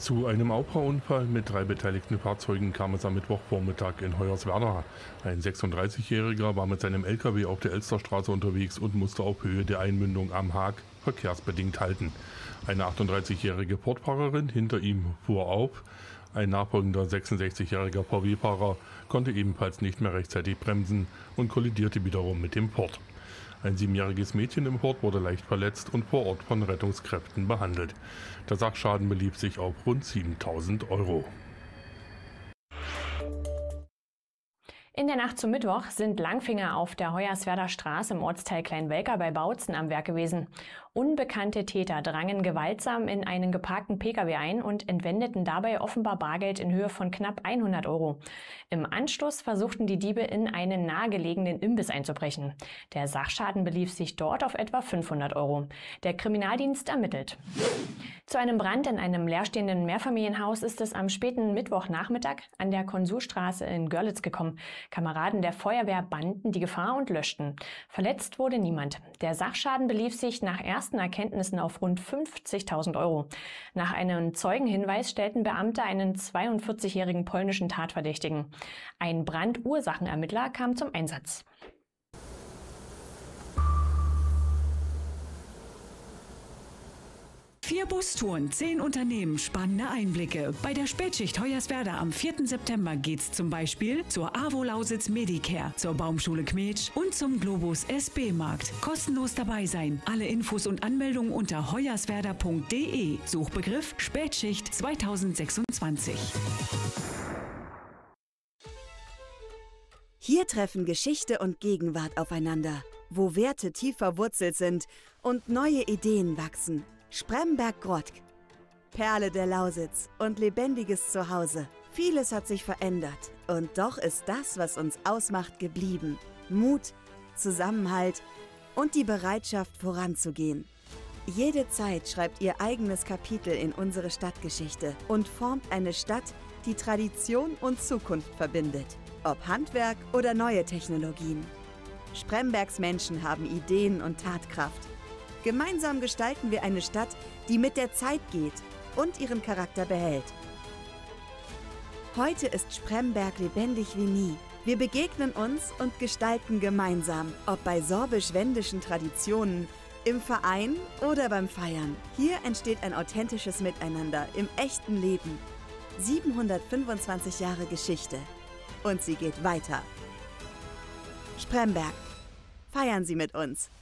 Zu einem Auffahrunfall mit 3 beteiligten Fahrzeugen kam es am Mittwochvormittag in Hoyerswerda. Ein 36-Jähriger war mit seinem LKW auf der Elsterstraße unterwegs und musste auf Höhe der Einmündung am Haag verkehrsbedingt halten. Eine 38-jährige Fortfahrerin hinter ihm fuhr auf. Ein nachfolgender 66-jähriger VW-Fahrer konnte ebenfalls nicht mehr rechtzeitig bremsen und kollidierte wiederum mit dem Ford. Ein 7-jähriges Mädchen im Ford wurde leicht verletzt und vor Ort von Rettungskräften behandelt. Der Sachschaden belief sich auf rund 7.000 €. In der Nacht zum Mittwoch sind Langfinger auf der Hoyerswerder Straße im Ortsteil Kleinwelker bei Bautzen am Werk gewesen. Unbekannte Täter drangen gewaltsam in einen geparkten Pkw ein und entwendeten dabei offenbar Bargeld in Höhe von knapp 100 €. Im Anschluss versuchten die Diebe in einen nahegelegenen Imbiss einzubrechen. Der Sachschaden belief sich dort auf etwa 500 €. Der Kriminaldienst ermittelt. Zu einem Brand in einem leerstehenden Mehrfamilienhaus ist es am späten Mittwochnachmittag an der Konsulstraße in Görlitz gekommen. Kameraden der Feuerwehr banden die Gefahr und löschten. Verletzt wurde niemand. Der Sachschaden belief sich nach ersten Erkenntnissen auf rund 50.000 €. Nach einem Zeugenhinweis stellten Beamte einen 42-jährigen polnischen Tatverdächtigen. Ein Brandursachenermittler kam zum Einsatz. 4 Bustouren, 10 Unternehmen, spannende Einblicke. Bei der Spätschicht Hoyerswerda am 4. September geht's zum Beispiel zur AWO Lausitz Medicare, zur Baumschule Kmetsch und zum Globus SB-Markt. Kostenlos dabei sein. Alle Infos und Anmeldungen unter hoyerswerda.de. Suchbegriff Spätschicht 2026. Hier treffen Geschichte und Gegenwart aufeinander, wo Werte tief verwurzelt sind und neue Ideen wachsen. Spremberg-Grottg, Perle der Lausitz und lebendiges Zuhause. Vieles hat sich verändert und doch ist das, was uns ausmacht, geblieben. Mut, Zusammenhalt und die Bereitschaft voranzugehen. Jede Zeit schreibt ihr eigenes Kapitel in unsere Stadtgeschichte und formt eine Stadt, die Tradition und Zukunft verbindet. Ob Handwerk oder neue Technologien. Sprembergs Menschen haben Ideen und Tatkraft. Gemeinsam gestalten wir eine Stadt, die mit der Zeit geht und ihren Charakter behält. Heute ist Spremberg lebendig wie nie. Wir begegnen uns und gestalten gemeinsam, ob bei sorbisch-wendischen Traditionen, im Verein oder beim Feiern. Hier entsteht ein authentisches Miteinander im echten Leben. 725 Jahre Geschichte. Und sie geht weiter. Spremberg. Feiern Sie mit uns!